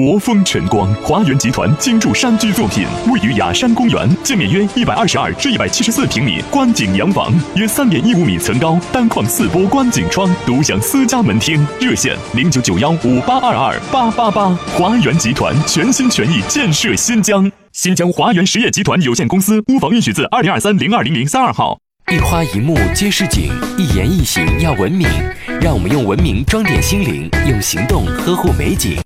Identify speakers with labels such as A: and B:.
A: 国风晨光，华源集团精筑山居作品，位于雅山公园，建面约122至174平米观景洋房，约3.15米层高，单框4波观景窗，独享私家门厅。热线099158228888。华源集团全心全意建设新疆。新疆华源实业集团有限公司屋房允许字2023020032号。
B: 一花一木皆是景，一言一行要文明。让我们用文明装点心灵，用行动呵护美景。